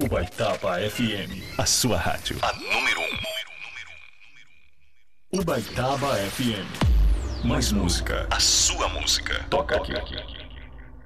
Ubaitaba FM, a sua rádio. A número 1. Ubaitaba FM. Mais música. A sua música. Toca aqui.